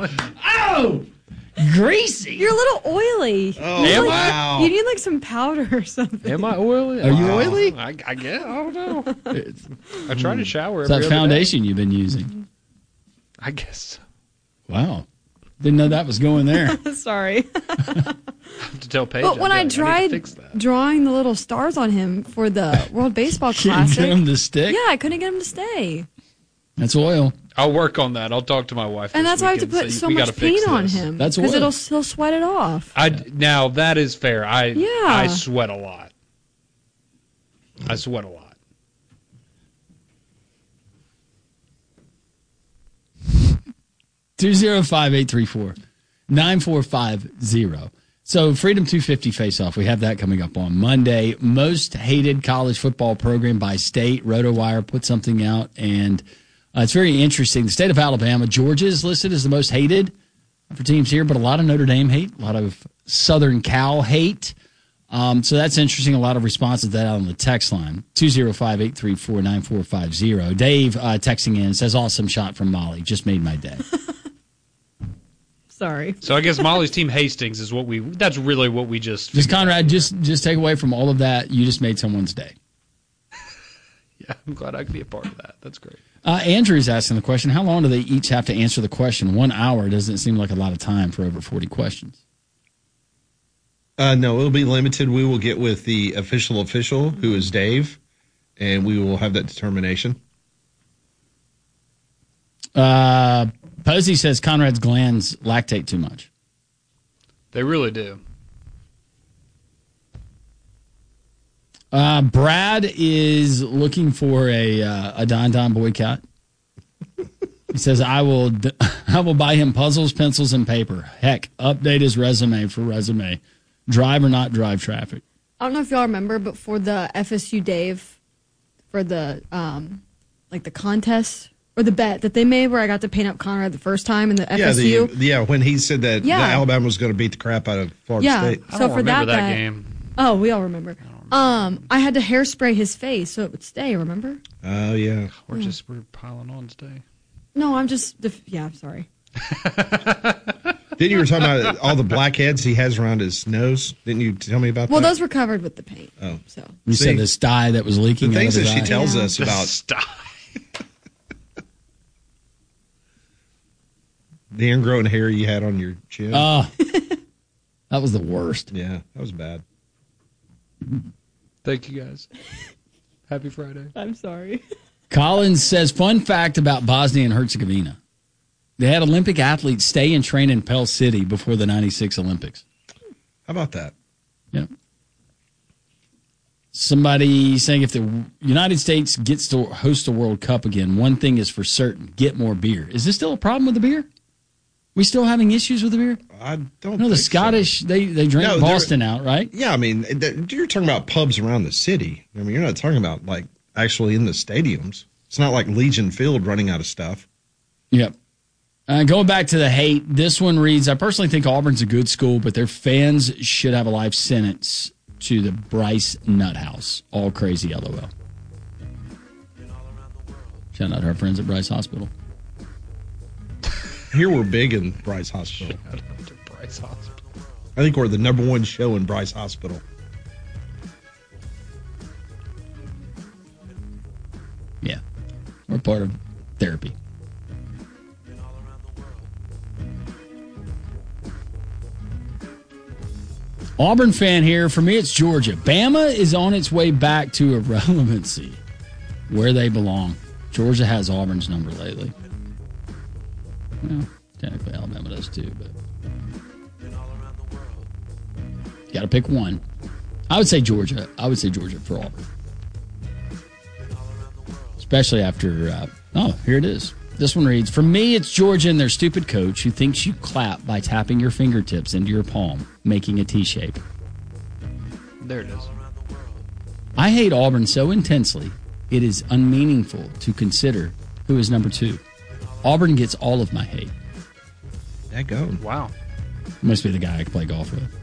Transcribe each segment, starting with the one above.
Oh! Greasy. You're a little oily. Oh, Am wow. You need like some powder or something. Am I oily? Are you oily? I guess. I don't know. I try to shower It's every that other foundation you've been using. day. I guess. Wow. Didn't know that was going there. Sorry. I have to tell Paige. But when I need to tried fix that. drawing the litlittle stars on him for the World Baseball Can't Classic, get him to stick. yeah, I couldn't get him to stay. That's oil. I'll work on that. I'll talk to my wife. And this that's why I have to weekend, put say, so we much gotta fix paint on this. him. That's because oil. he'll sweat it off. Now that is fair. I sweat a lot. I sweat a lot. (205-834-9450). So Freedom 250 face-off, we have that coming up on Monday. Most hated college football program by state. RotoWire put something out, and it's very interesting. The state of Alabama, Georgia is listed as the most hated for teams here, but a lot of Notre Dame hate, a lot of Southern Cal hate. So that's interesting. A lot of responses to that on the text line, 205-834-9450. Dave texting in says, awesome shot from Molly. Just made my day. Sorry. So I guess Molly's team Hastings is that's really what we just Conrad, just take away from all of that. You just made someone's day. Yeah, I'm glad I could be a part of that. That's great. Andrew's asking the question, how long do they each have to answer the question? 1 hour doesn't seem like a lot of time for over 40 questions. No, it'll be limited. We will get with the official, who is Dave, and we will have that determination. Posey says Conrad's glands lactate too much. They really do. Brad is looking for a Don boycott. He says, I will buy him puzzles, pencils, and paper. Heck, update his resume for resume. Drive or not drive traffic. I don't know if y'all remember, but for the FSU Dave, for the the contest or the bet that they made where I got to paint up Conrad the first time in the FSU. When he said that Alabama was going to beat the crap out of Florida State. I don't remember that game. Oh, we all remember. I had to hairspray his face so it would stay, remember? Oh, yeah. We're piling on today. No, I'm just, sorry. Didn't you were talking about all the blackheads he has around his nose? Didn't you tell me about that? Well, those were covered with the paint. Oh. So. You said the sty that was leaking the out things of that his she eye. tells us The about. sty. The ingrown hair you had on your chin. Oh, that was the worst. Yeah, that was bad. Thank you, guys. Happy Friday. I'm sorry. Collins says, fun fact about Bosnia and Herzegovina. They had Olympic athletes stay and train in Pell City before the 96 Olympics. How about that? Yeah. Somebody saying if the United States gets to host a World Cup again, one thing is for certain, get more beer. Is this still a problem with the beer? We still having issues with the beer? I don't know. The Scottish, so. they drank Boston out, right? Yeah, I mean, you're talking about pubs around the city. I mean, you're not talking about, like, actually in the stadiums. It's not like Legion Field running out of stuff. Yep. Going back to the hate, this one reads, I personally think Auburn's a good school, but their fans should have a life sentence to the Bryce Nut House. All crazy, LOL. Shout out to our friends at Bryce Hospital. Here we're big in Bryce Hospital. Shout out to Bryce Hospital. I think we're the number one show in Bryce Hospital. Yeah. We're part of therapy. Auburn fan here. For me, it's Georgia. Bama is on its way back to irrelevancy, where they belong. Georgia has Auburn's number lately. Well, technically Alabama does too, but you got to pick one. I would say Georgia. I would say Georgia for Auburn, especially after. Here it is. This one reads, for me, it's Georgia and their stupid coach who thinks you clap by tapping your fingertips into your palm, making a T shape. There it is. I hate Auburn so intensely, it is unmeaningful to consider who is number 2. Auburn gets all of my hate. That goes. Wow. Must be the guy I can play golf with.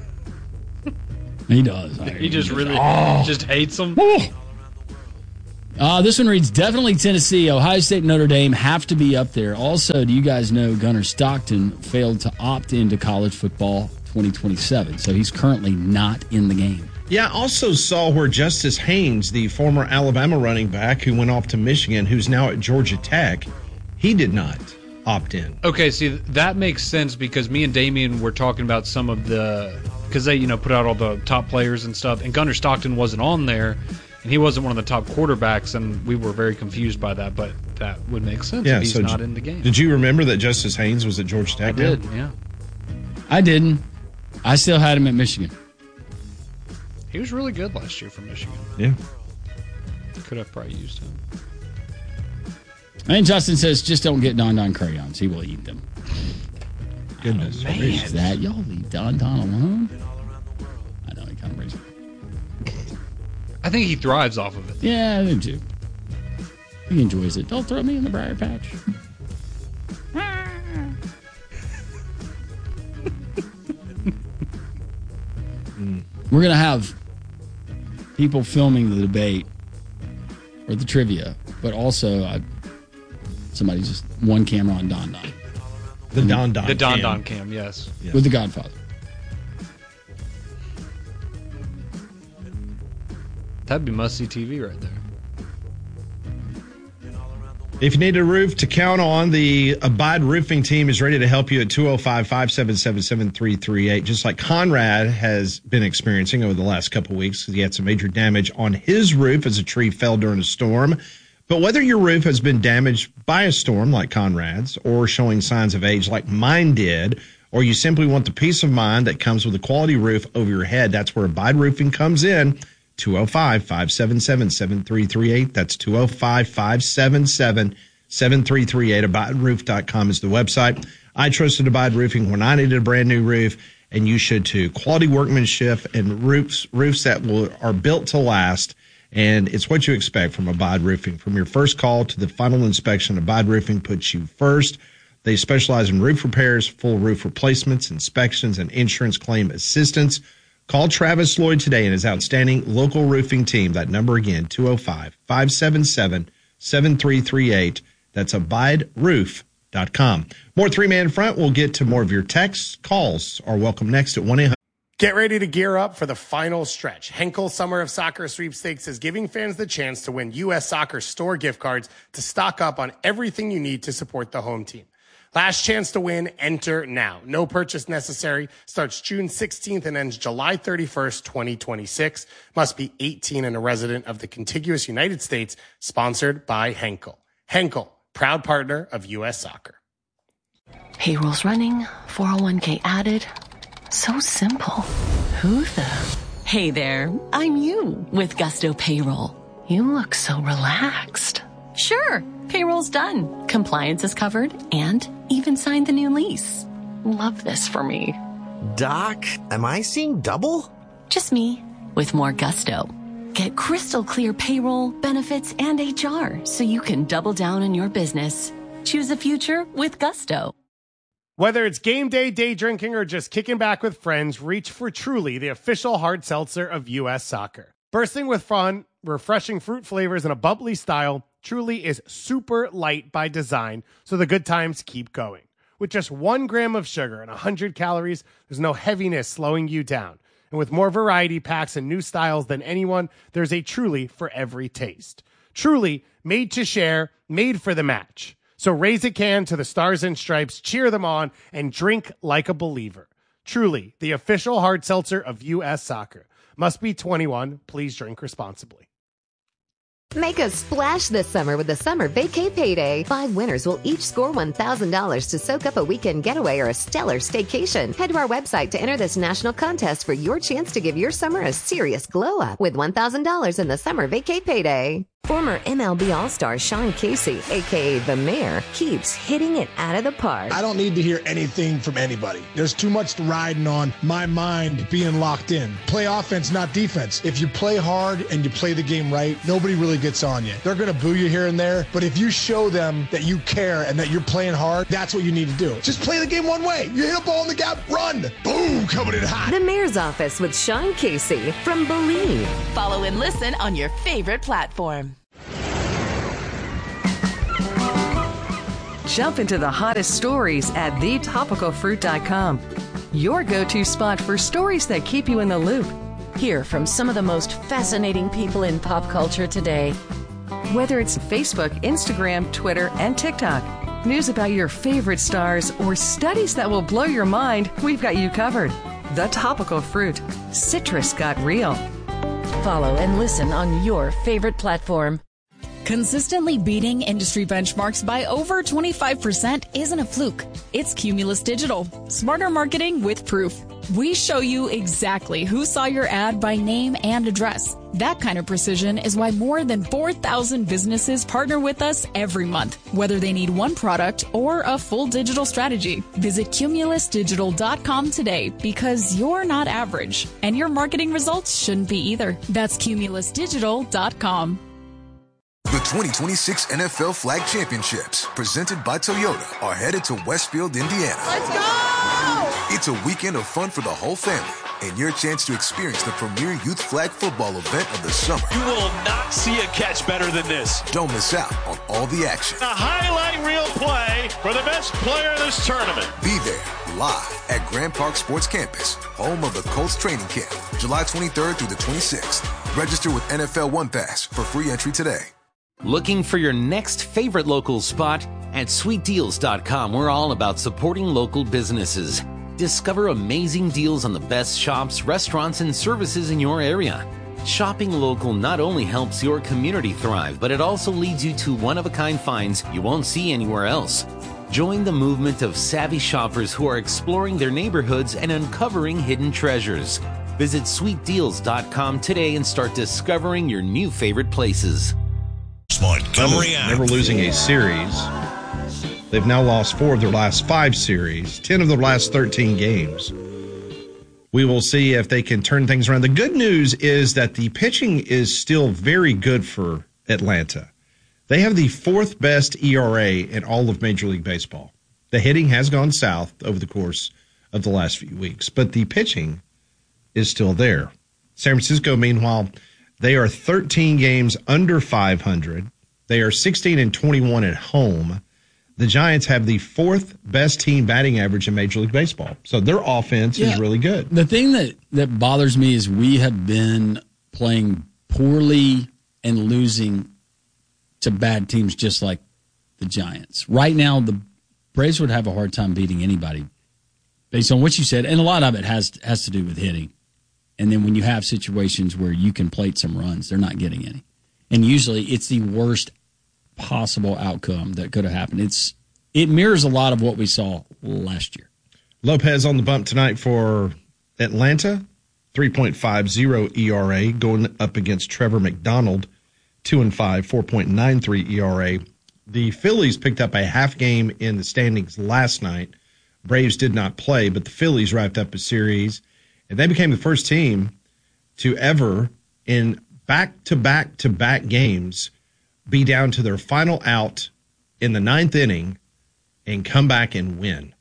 He does. He just really just hates them. Oh. This one reads, definitely Tennessee. Ohio State and Notre Dame have to be up there. Also, do you guys know Gunnar Stockton failed to opt into college football 2027? So he's currently not in the game. Yeah, I also saw where Justice Haynes, the former Alabama running back who went off to Michigan, who's now at Georgia Tech, he did not opt in. Okay, see, that makes sense because me and Damian were talking about some of the – because they, put out all the top players and stuff, and Gunnar Stockton wasn't on there. And he wasn't one of the top quarterbacks, and we were very confused by that, but that would make sense if he's not in the game. Did you remember that Justice Haynes was at Georgia Tech? I did, yeah. I didn't. I still had him at Michigan. He was really good last year for Michigan. Yeah. Could have probably used him. And Justin says, just don't get Don Don crayons. He will eat them. Goodness. What that? Y'all leave Don Don alone? I know, he kind of brings it. I think he thrives off of it. Yeah, I do too. He enjoys it. Don't throw me in the briar patch. We're going to have people filming the debate or the trivia, but also somebody just one camera on Don Don. The Don Don The Don Don cam, yes. With the Godfather. That'd be must-see TV right there. If you need a roof to count on, the Abide Roofing team is ready to help you at 205-577-7338, just like Conrad has been experiencing over the last couple of weeks because he had some major damage on his roof as a tree fell during a storm. But whether your roof has been damaged by a storm like Conrad's or showing signs of age like mine did, or you simply want the peace of mind that comes with a quality roof over your head, that's where Abide Roofing comes in. 205-577-7338. That's 205-577-7338. AbideRoof.com is the website. I trusted Abide Roofing when I needed a brand new roof, and you should too. Quality workmanship and roofs that are built to last, and it's what you expect from Abide Roofing. From your first call to the final inspection, Abide Roofing puts you first. They specialize in roof repairs, full roof replacements, inspections, and insurance claim assistance. Call Travis Lloyd today and his outstanding local roofing team. That number again, 205-577-7338. That's AbideRoof.com. More three-man front. We'll get to more of your texts. Calls are welcome next at 1-800. Get ready to gear up for the final stretch. Henkel Summer of Soccer Sweepstakes is giving fans the chance to win U.S. Soccer store gift cards to stock up on everything you need to support the home team. Last chance to win, enter now. No purchase necessary. Starts June 16th and ends July 31st, 2026. Must be 18 and a resident of the contiguous United States. Sponsored by Henkel. Henkel, proud partner of U.S. Soccer. Payroll's running, 401k added. So simple. Who the? Hey there, I'm you with Gusto Payroll. You look so relaxed. Sure, payroll's done. Compliance is covered and even signed the new lease. Love this for me. Doc, am I seeing double? Just me with more gusto. Get crystal clear payroll, benefits, and HR so you can double down on your business. Choose a future with Gusto. Whether it's game day, day drinking, or just kicking back with friends, reach for Truly, the official hard seltzer of U.S. Soccer. Bursting with fun, refreshing fruit flavors, and a bubbly style, Truly is super light by design, so the good times keep going. With just 1 gram of sugar and 100 calories, there's no heaviness slowing you down. And with more variety packs and new styles than anyone, there's a Truly for every taste. Truly, made to share, made for the match. So raise a can to the Stars and Stripes, cheer them on, and drink like a believer. Truly, the official hard seltzer of U.S. Soccer. Must be 21. Please drink responsibly. Make a splash this summer with the Summer Vacay Payday. 5 winners will each score $1,000 to soak up a weekend getaway or a stellar staycation. Head to our website to enter this national contest for your chance to give your summer a serious glow up with $1,000 in the Summer Vacay Payday. Former MLB All-Star Sean Casey, a.k.a. The Mayor, keeps hitting it out of the park. I don't need to hear anything from anybody. There's too much riding on my mind being locked in. Play offense, not defense. If you play hard and you play the game right, nobody really gets on you. They're going to boo you here and there, but if you show them that you care and that you're playing hard, that's what you need to do. Just play the game one way. You hit a ball in the gap, run. Boom, coming in hot. The Mayor's Office with Sean Casey from Believe. Follow and listen on your favorite platform. Jump into the hottest stories at thetopicalfruit.com. Your go-to spot for stories that keep you in the loop. Hear from some of the most fascinating people in pop culture today. Whether it's Facebook, Instagram, Twitter, and TikTok, news about your favorite stars, or studies that will blow your mind, we've got you covered. The Topical Fruit. Citrus got real. Follow and listen on your favorite platform. Consistently beating industry benchmarks by over 25% isn't a fluke. It's Cumulus Digital. Smarter marketing with proof. We show you exactly who saw your ad by name and address. That kind of precision is why more than 4,000 businesses partner with us every month, whether they need one product or a full digital strategy. Visit cumulusdigital.com today because you're not average, and your marketing results shouldn't be either. That's cumulusdigital.com. The 2026 NFL Flag Championships, presented by Toyota, are headed to Westfield, Indiana. Let's go! It's a weekend of fun for the whole family and your chance to experience the premier youth flag football event of the summer. You will not see a catch better than this. Don't miss out on all the action. A highlight reel play for the best player in this tournament. Be there live at Grand Park Sports Campus, home of the Colts training camp, July 23rd through the 26th. Register with NFL One Pass for free entry today. Looking for your next favorite local spot? At sweetdeals.com, we're all about supporting local businesses. Discover amazing deals on the best shops, restaurants, and services in your area. Shopping local not only helps your community thrive, but it also leads you to one-of-a-kind finds you won't see anywhere else. Join the movement of savvy shoppers who are exploring their neighborhoods and uncovering hidden treasures. Visit sweetdeals.com today and start discovering your new favorite places. Montgomery never losing a series. They've now lost 4 of their last 5 series, 10 of their last 13 games. We will see if they can turn things around. The good news is that the pitching is still very good for Atlanta. They have the 4th best ERA in all of Major League Baseball. The hitting has gone south over the course of the last few weeks, but the pitching is still there. San Francisco, meanwhile, they are 13 games under 500. They are 16-21 at home. The Giants have the 4th best team batting average in Major League Baseball. So their offense is really good. The thing that bothers me is we have been playing poorly and losing to bad teams just like the Giants. Right now, the Braves would have a hard time beating anybody based on what you said. And a lot of it has to do with hitting. And then when you have situations where you can plate some runs, they're not getting any. And usually it's the worst possible outcome that could have happened. It mirrors a lot of what we saw last year. Lopez on the bump tonight for Atlanta, 3.50 ERA, going up against Trevor McDonald, 2-5, 4.93 ERA. The Phillies picked up a half game in the standings last night. Braves did not play, but the Phillies wrapped up a series, and they became the first team to ever, in back-to-back-to-back games, be down to their final out in the 9th inning and come back and win.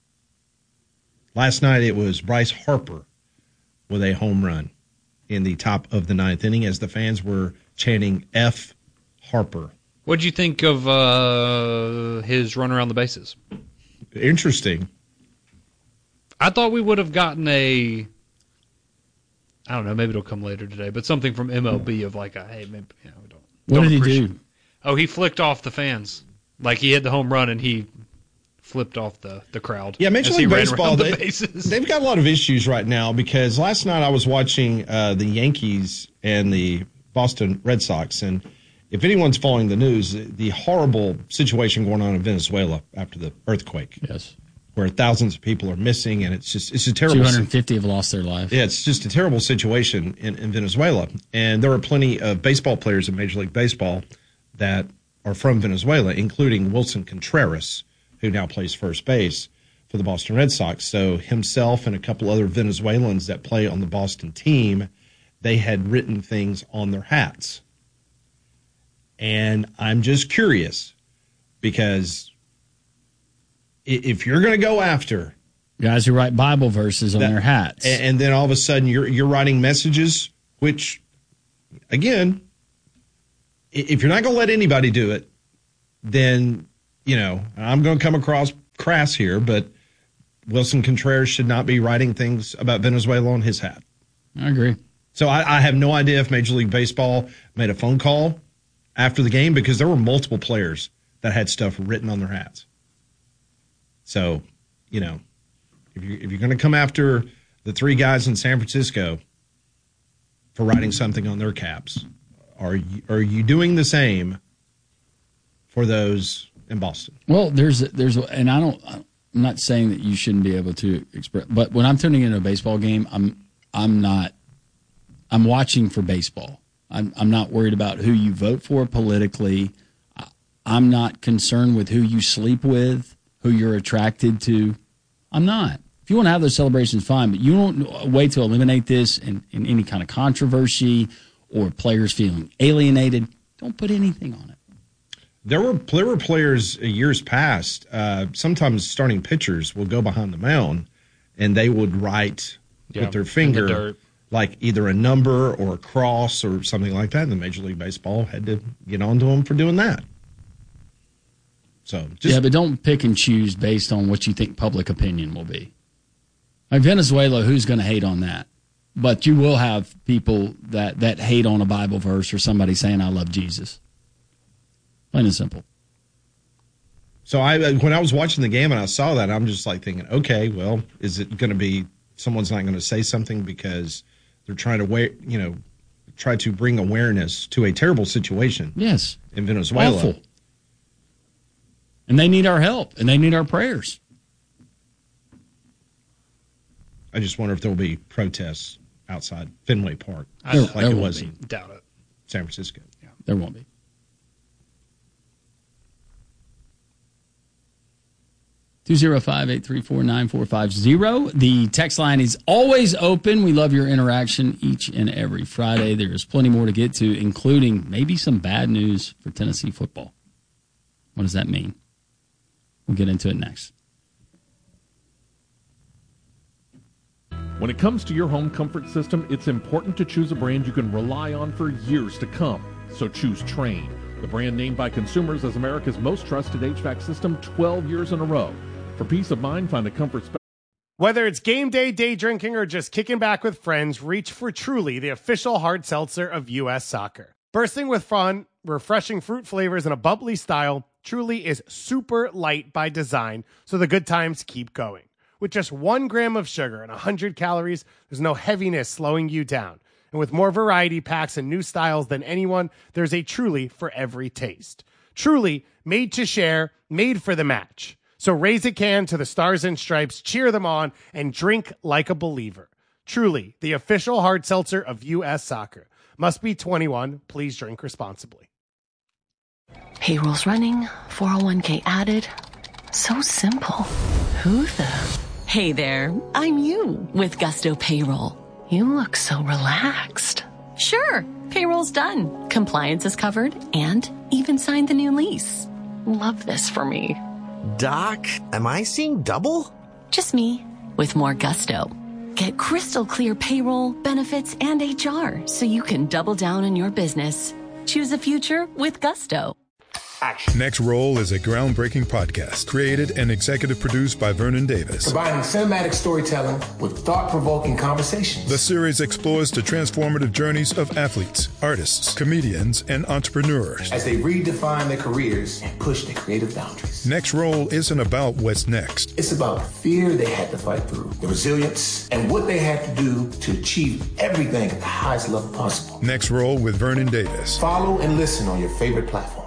Last night it was Bryce Harper with a home run in the top of the 9th inning as the fans were chanting F. Harper. What did you think of his run around the bases? Interesting. I thought we would have gotten I don't know, maybe it'll come later today, but something from MLB of like, hey, maybe, we don't. What did he do? Oh, he flicked off the fans. Like he hit the home run and he flipped off the crowd. Yeah, Major League Baseball, they've got a lot of issues right now because last night I was watching the Yankees and the Boston Red Sox, and if anyone's following the news, the horrible situation going on in Venezuela after the earthquake. Yes. Where thousands of people are missing, and it's a terrible. 250 have lost their lives. Yeah, it's just a terrible situation in Venezuela, and there are plenty of baseball players in Major League Baseball that are from Venezuela, including Wilson Contreras, who now plays first base for the Boston Red Sox. So himself and a couple other Venezuelans that play on the Boston team, they had written things on their hats, and I'm just curious because. If you're going to go after guys who write Bible verses on their hats, and then all of a sudden you're writing messages, which, again, if you're not going to let anybody do it, then I'm going to come across crass here, but Wilson Contreras should not be writing things about Venezuela on his hat. I agree. So I have no idea if Major League Baseball made a phone call after the game, because there were multiple players that had stuff written on their hats. So, if you're going to come after the three guys in San Francisco for writing something on their caps, are you doing the same for those in Boston? Well, and I'm not saying that you shouldn't be able to express, but when I'm tuning into a baseball game, I'm watching for baseball. I'm not worried about who you vote for politically. I'm not concerned with who you sleep with, who you're attracted to. I'm not. If you want to have those celebrations, fine, but you don't wait to eliminate this in any kind of controversy or players feeling alienated. Don't put anything on it. There were players years past, sometimes starting pitchers will go behind the mound and they would write with their finger like either a number or a cross or something like that. And the Major League Baseball had to get onto them for doing that. So but don't pick and choose based on what you think public opinion will be. Like Venezuela, who's going to hate on that? But you will have people that hate on a Bible verse or somebody saying, I love Jesus. Plain and simple. So when I was watching the game and I saw that, I'm just like thinking, okay, well, is it going to be someone's not going to say something because they're trying to try to bring awareness to a terrible situation? Yes. In Venezuela. Awful. And they need our help and they need our prayers. I just wonder if there will be protests outside Fenway Park like it was in Doubt it. San Francisco. Yeah, there won't be. 205-834-9450. The text line is always open. We love your interaction each and every Friday. There's plenty more to get to, including maybe some bad news for Tennessee football. What does that mean? We'll get into it next. When it comes to your home comfort system, it's important to choose a brand you can rely on for years to come. So choose Trane, the brand named by consumers as America's most trusted HVAC system 12 years in a row. For peace of mind, find a comfort specialist. Whether it's game day drinking, or just kicking back with friends, reach for Truly, the official hard seltzer of U.S. Soccer. Bursting with fun, refreshing fruit flavors, and a bubbly style, Truly is super light by design, so the good times keep going. With just 1 gram of sugar and 100 calories, there's no heaviness slowing you down. And with more variety packs and new styles than anyone, there's a Truly for every taste. Truly, made to share, made for the match. So raise a can to the Stars and Stripes, cheer them on, and drink like a believer. Truly, the official hard seltzer of U.S. Soccer. Must be 21. Please drink responsibly. Payroll's running, 401k added. So simple. Who the? Hey there, I'm you with Gusto Payroll. You look so relaxed. Sure, payroll's done. Compliance is covered and even signed the new lease. Love this for me. Doc, am I seeing double? Just me with more gusto. Get crystal clear payroll, benefits, and HR so you can double down on your business. Choose a future with Gusto. Action. Next Roll is a groundbreaking podcast created and executive produced by Vernon Davis. Combining cinematic storytelling with thought-provoking conversations. The series explores the transformative journeys of athletes, artists, comedians, and entrepreneurs as they redefine their careers and push their creative boundaries. Next Roll isn't about what's next. It's about the fear they had to fight through, the resilience, and what they had to do to achieve everything at the highest level possible. Next Roll with Vernon Davis. Follow and listen on your favorite platform.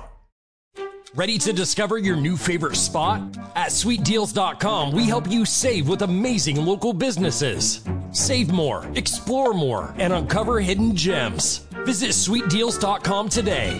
Ready to discover your new favorite spot? At SweetDeals.com, we help you save with amazing local businesses. Save more, explore more, and uncover hidden gems. Visit SweetDeals.com today.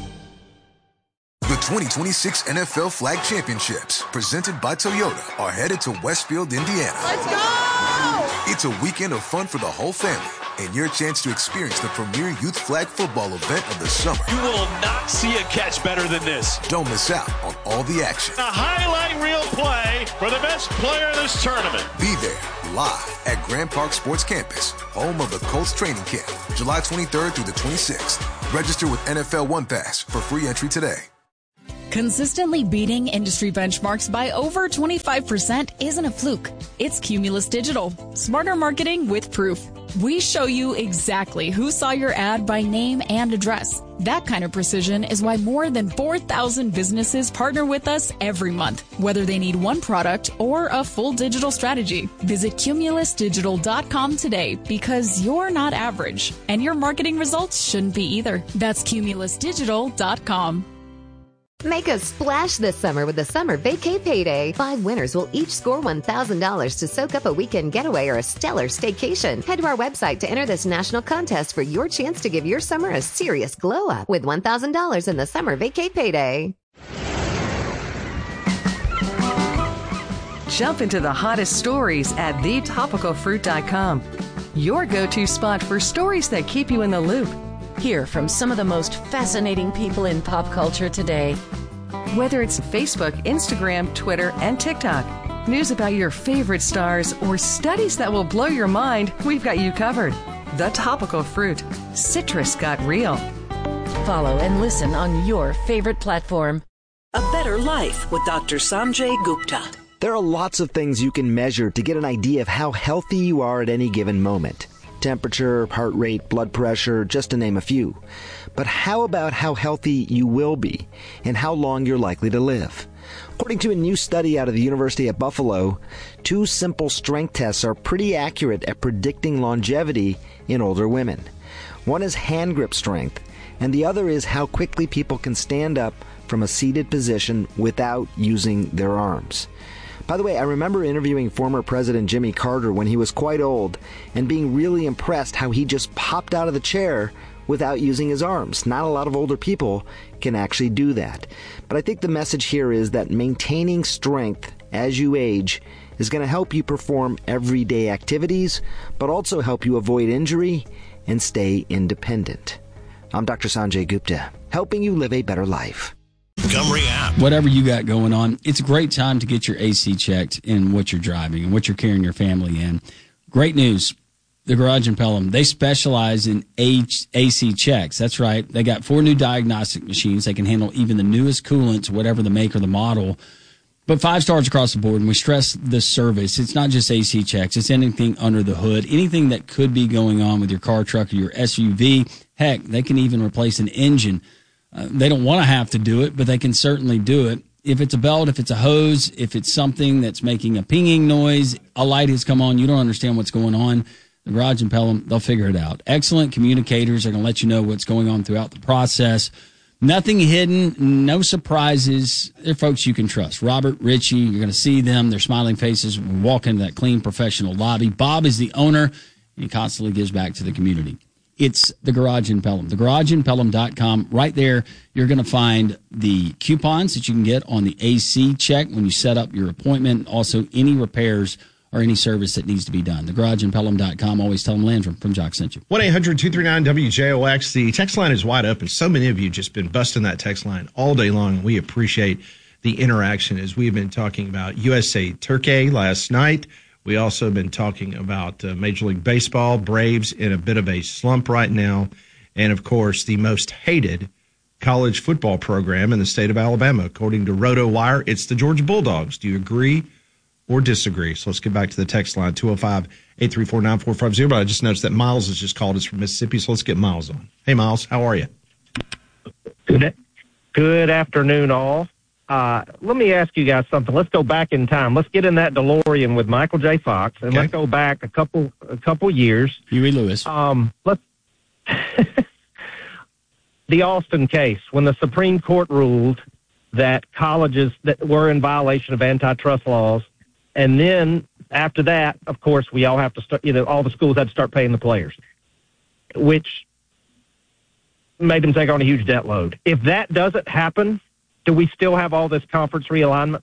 The 2026 NFL Flag Championships, presented by Toyota, are headed to Westfield, Indiana. Let's go! It's a weekend of fun for the whole family, and your chance to experience the premier youth flag football event of the summer. You will not see a catch better than this. Don't miss out on all the action. A highlight reel play for the best player in this tournament. Be there live at Grand Park Sports Campus, home of the Colts training camp, July 23rd through the 26th. Register with NFL One Pass for free entry today. Consistently beating industry benchmarks by over 25% isn't a fluke. It's Cumulus Digital. Smarter marketing with proof. We show you exactly who saw your ad by name and address. That kind of precision is why more than 4,000 businesses partner with us every month, whether they need one product or a full digital strategy. Visit cumulusdigital.com today because you're not average, and your marketing results shouldn't be either. That's cumulusdigital.com. Make a splash this summer with the Summer Vacay Payday. 5 winners will each score $1,000 to soak up a weekend getaway or a stellar staycation. Head to our website to enter this national contest for your chance to give your summer a serious glow up with $1,000 in the Summer Vacay Payday. Jump into the hottest stories at thetopicalfruit.com. Your go-to spot for stories that keep you in the loop. Hear from some of the most fascinating people in pop culture today. Whether it's Facebook, Instagram, Twitter, and TikTok, news about your favorite stars, or studies that will blow your mind, we've got you covered. The Topical Fruit. Citrus got real. Follow and listen on your favorite platform. A Better Life with Dr. Sanjay Gupta. There are lots of things you can measure to get an idea of how healthy you are at any given moment. Temperature, heart rate, blood pressure, just to name a few. But how about how healthy you will be and how long you're likely to live? According to a new study out of the University of Buffalo, 2 simple strength tests are pretty accurate at predicting longevity in older women. One is hand grip strength, and the other is how quickly people can stand up from a seated position without using their arms. By the way, I remember interviewing former President Jimmy Carter when he was quite old and being really impressed how he just popped out of the chair without using his arms. Not a lot of older people can actually do that. But I think the message here is that maintaining strength as you age is going to help you perform everyday activities, but also help you avoid injury and stay independent. I'm Dr. Sanjay Gupta, helping you live a better life. Montgomery app. Whatever you got going on, it's a great time to get your AC checked in what you're driving and what you're carrying your family in. Great news. The Garage in Pelham, they specialize in AC checks. That's right. They got 4 new diagnostic machines. They can handle even the newest coolants, whatever the make or the model. But 5 stars across the board, and we stress the service. It's not just AC checks. It's anything under the hood, anything that could be going on with your car, truck, or your SUV. Heck, they can even replace an engine. They don't want to have to do it, but they can certainly do it. If it's a belt, if it's a hose, if it's something that's making a pinging noise, a light has come on, you don't understand what's going on, the Garage in Pelham, they'll figure it out. Excellent communicators are going to let you know what's going on throughout the process. Nothing hidden, no surprises. They're folks you can trust. Robert, Richie, you're going to see them, their smiling faces, walk into that clean, professional lobby. Bob is the owner, and he constantly gives back to the community. It's the Garage in Pelham. TheGarageInPelham.com. Right there, you're going to find the coupons that you can get on the AC check when you set up your appointment. Also, any repairs or any service that needs to be done. TheGarageInPelham.com. Always tell them Landrum from Jock sent you. 1-800-239-WJOX. The text line is wide open. So many of you just been busting that text line all day long. We appreciate the interaction as we've been talking about USA Turkey last night. We also have been talking about Major League Baseball, Braves in a bit of a slump right now, and, of course, the most hated college football program in the state of Alabama. According to RotoWire, it's the Georgia Bulldogs. Do you agree or disagree? So let's get back to the text line, 205-834-9450. But I just noticed that Miles has just called us from Mississippi, so let's get Miles on. Hey, Miles, how are you? Good afternoon, all. Let me ask you guys something. Let's go back in time. Let's get in that DeLorean with Michael J. Fox, and let's go back a couple years. Huey Lewis. Let's the Alston case, when the Supreme Court ruled that colleges that were in violation of antitrust laws, and then after that, of course, we all have to start. All the schools had to start paying the players, which made them take on a huge debt load. If that doesn't happen, do we still have all this conference realignment?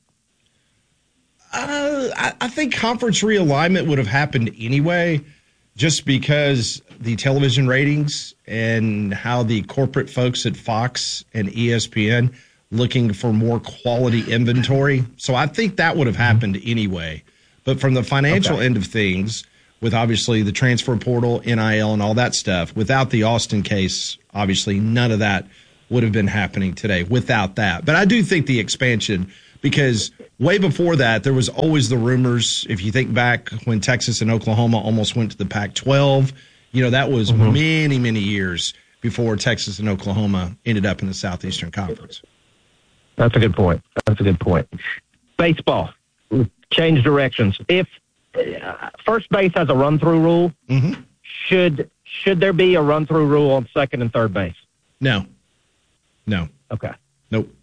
I think conference realignment would have happened anyway, just because the television ratings and how the corporate folks at Fox and ESPN looking for more quality inventory. So I think that would have happened anyway. But from the financial end of things, with obviously the transfer portal, NIL, and all that stuff, without the Austin case, obviously none of that would have been happening today without that. But I do think the expansion, because way before that, there was always the rumors. If you think back when Texas and Oklahoma almost went to the Pac-12, that was many, many years before Texas and Oklahoma ended up in the Southeastern Conference. That's a good point. Baseball, change directions. If first base has a run-through rule, should there be a run-through rule on second and third base? No. Okay. Nope.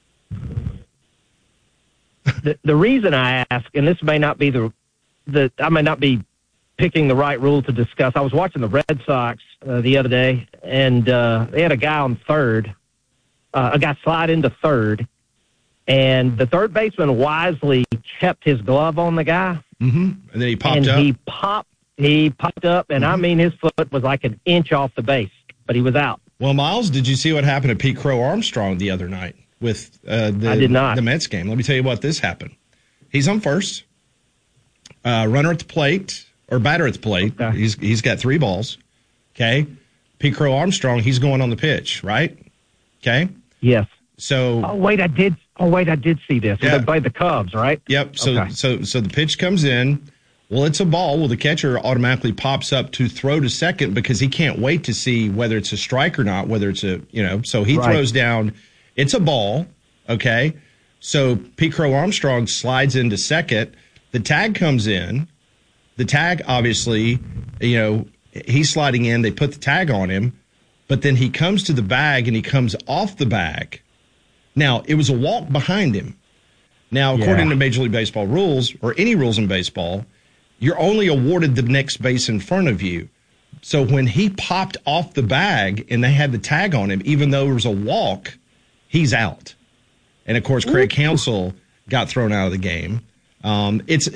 The reason I ask, and this may not be I may not be picking the right rule to discuss. I was watching the Red Sox the other day, and they had a guy on third, a guy slide into third, and the third baseman wisely kept his glove on the guy. And then he popped up. He popped up, and I mean, his foot was like an inch off the base, but he was out. Well, Miles, did you see what happened to Pete Crow Armstrong the other night with I did not. The Mets game? Let me tell you what this happened. He's on first, runner at the plate, or batter at the plate. Okay. He's got 3 balls. Okay. Pete Crow Armstrong, he's going on the pitch, right? Okay. Yes. So. Oh wait, I did see this. Yeah. They played the Cubs, right? Yep. So the pitch comes in. Well, it's a ball. Well, the catcher automatically pops up to throw to second because he can't wait to see whether it's a strike or not, whether it's so he throws down. It's a ball. Okay. So Pete Crow Armstrong slides into second. The tag comes in. The tag, obviously, he's sliding in. They put the tag on him, but then he comes to the bag and he comes off the bag. Now, it was a walk behind him. Now, according to Major League Baseball rules, or any rules in baseball, you're only awarded the next base in front of you. So when he popped off the bag and they had the tag on him, even though it was a walk, he's out. And, of course, Craig Counsell got thrown out of the game. It's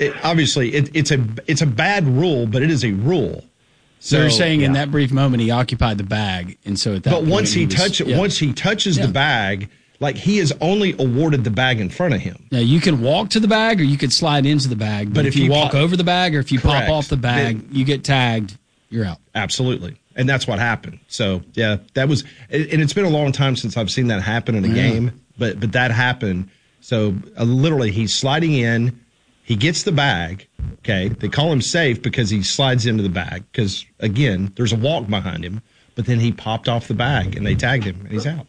a bad rule, but it is a rule. So you're saying in that brief moment he occupied the bag, and so at that point once he touches the bag, like he is only awarded the bag in front of him. Now you can walk to the bag or you could slide into the bag, but if you walk over the bag or if you pop off the bag, you get tagged, you're out. Absolutely. And that's what happened. So that was, and it's been a long time since I've seen that happen in a game, but that happened. So literally he's sliding in. He gets the bag, okay? They call him safe because he slides into the bag because, again, there's a walk behind him, but then he popped off the bag and they tagged him and he's out.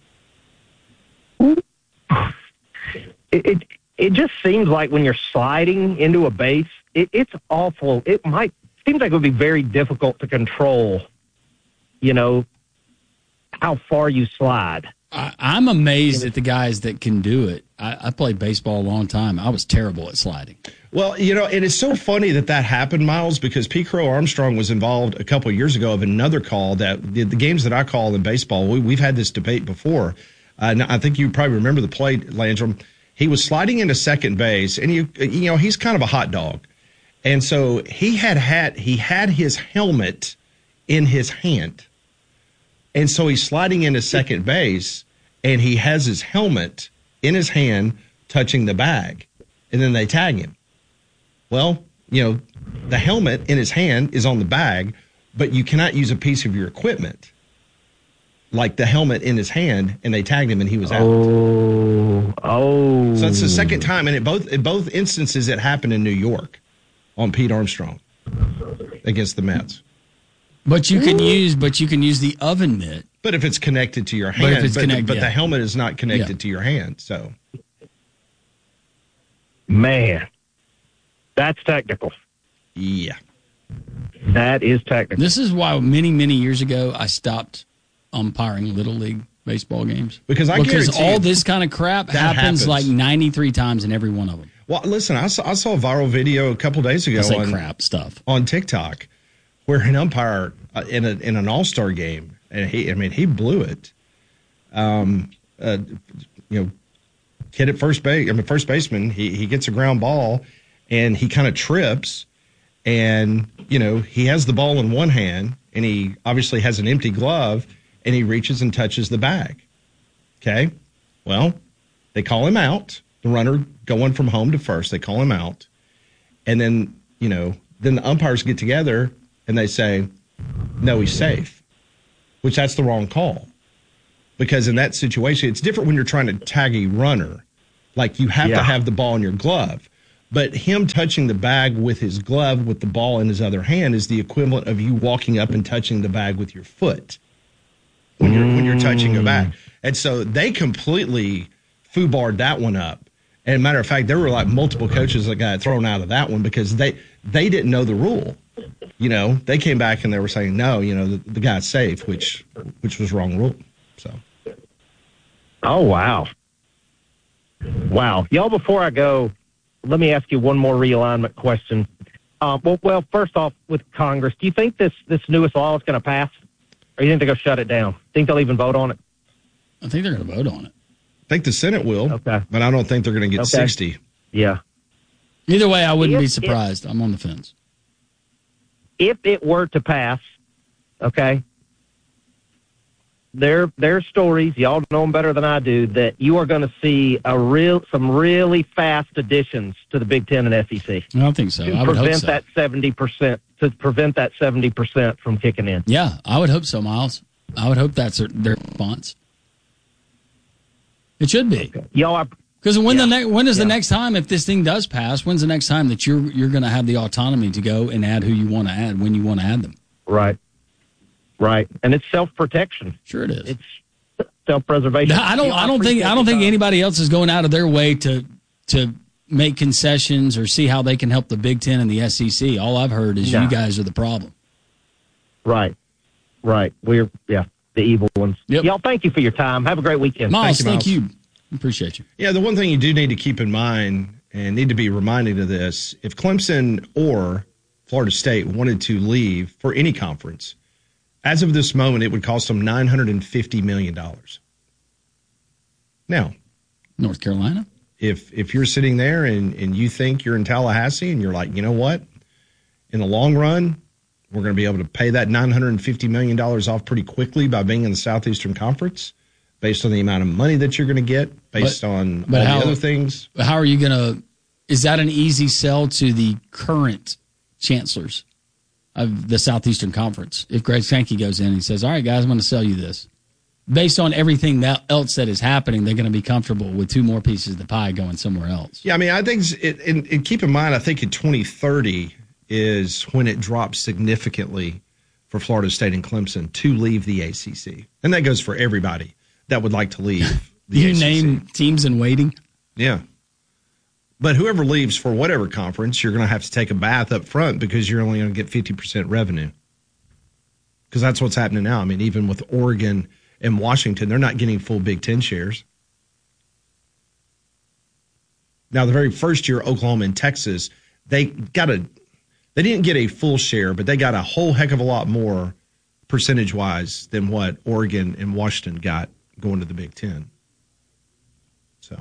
It just seems like when you're sliding into a base, it's awful. Seems like it would be very difficult to control, how far you slide. I'm amazed at the guys that can do it. I played baseball a long time. I was terrible at sliding. Well, it is so funny that happened, Miles, because Pete Crow Armstrong was involved a couple of years ago of another call that the games that I call in baseball, we've had this debate before. I think you probably remember the play, Landrum. He was sliding into second base, and he's kind of a hot dog. And so he had his helmet in his hand. And so he's sliding into second base, and he has his helmet in his hand touching the bag. And then they tag him. Well, the helmet in his hand is on the bag, but you cannot use a piece of your equipment like the helmet in his hand, and they tagged him, and he was out. Oh. So that's the second time, and in both instances it happened in New York on Pete Armstrong against the Mets. But you can use the oven mitt. But if it's connected to your hand, but the helmet is not connected to your hand, so. Man, that's technical. Yeah. That is technical. This is why many, many years ago I stopped umpiring Little League baseball games. Because all this kind of crap happens like 93 times in every one of them. Well, listen, I saw a viral video a couple days ago on TikTok where an umpire in an all-star game, and he blew it. Kid at first baseman, he gets a ground ball, and he kind of trips, and he has the ball in one hand, and he obviously has an empty glove, and he reaches and touches the bag. Okay, well, they call him out. The runner going from home to first, they call him out, and then the umpires get together and they say, no, he's safe, which that's the wrong call. because in that situation, it's different when you're trying to tag a runner. Like you have to have the ball in your glove. But him touching the bag with his glove with the ball in his other hand is the equivalent of you walking up and touching the bag with your foot when you're touching a bag. And so they completely foobarred that one up. And matter of fact, there were like multiple coaches that got thrown out of that one because they didn't know the rule. You know, they came back and they were saying, no, you know, the guy's safe, which was wrong rule. So. Oh, wow. Wow. Y'all, before I go, let me ask you one more realignment question. Well, first off, with Congress, do you think this newest law is going to pass? Or do you think they're going to shut it down? Think they'll even vote on it? I think they're going to vote on it. I think the Senate will, but I don't think they're going to get 60. Yeah. Either way, I wouldn't be surprised. I'm on the fence. If it were to pass, okay, there are stories, y'all know them better than I do, that you are going to see some really fast additions to the Big Ten and SEC. I don't think so. I would hope so. That 70%, to prevent that 70% from kicking in. Yeah, I would hope so, Miles. I would hope that's their response. It should be. Okay. Y'all, because when is the next time, if this thing does pass, when's the next time that you're going to have the autonomy to go and add who you want to add when you want to add them? Right. Right. And it's self-protection. Sure it is. It's self-preservation. I don't think anybody else is going out of their way to make concessions or see how they can help the Big Ten and the SEC. All I've heard is you guys are the problem. Right. We're the evil ones. Yep. Y'all, thank you for your time. Have a great weekend. Miles, thank you. Appreciate you. Yeah, the one thing you do need to keep in mind and need to be reminded of this, if Clemson or Florida State wanted to leave for any conference, as of this moment, it would cost them $950 million. Now, North Carolina? If you're sitting there and you think you're in Tallahassee and you're like, you know what? In the long run, we're going to be able to pay that $950 million off pretty quickly by being in the Southeastern Conference based on the amount of money that you're going to get, based on all the other things. How are you going to – is that an easy sell to the current chancellors of the Southeastern Conference? If Greg Sankey goes in and he says, all right, guys, I'm going to sell you this. Based on everything else that is happening, they're going to be comfortable with two more pieces of the pie going somewhere else. Yeah, I mean, I think and keep in mind, I think in 2030 is when it drops significantly for Florida State and Clemson to leave the ACC. And that goes for everybody that would like to leave the ACC. Name teams in waiting? Yeah. But whoever leaves for whatever conference, you're going to have to take a bath up front because you're only going to get 50% revenue. Because that's what's happening now. I mean, even with Oregon and Washington, they're not getting full Big Ten shares. Now, the very first year, Oklahoma and Texas, they didn't get a full share, but they got a whole heck of a lot more percentage-wise than what Oregon and Washington got going to the Big Ten. So.